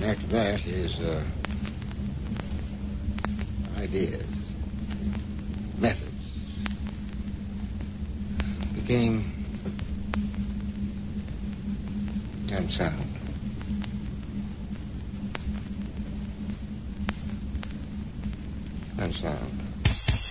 after that, his ideas, methods, became unsound. Unsound.